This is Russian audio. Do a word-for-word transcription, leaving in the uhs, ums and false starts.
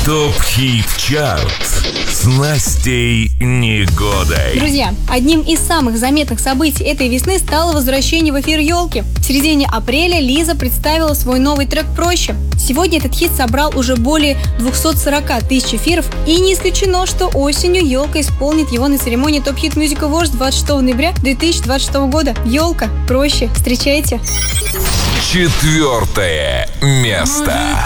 ТОП-хит чарт с Настей Негодой. Друзья, одним из самых заметных событий этой весны стало возвращение в эфир «Елки». В середине апреля Лиза представила свой новый трек «Проще». Сегодня этот хит собрал уже более двухсот сорока тысяч эфиров, и не исключено, что осенью «Елка» исполнит его на церемонии ТОП хит Music Awards двадцать шестого ноября две тысячи двадцать шестого года. «Елка», «Проще». Встречайте. Четвертое место.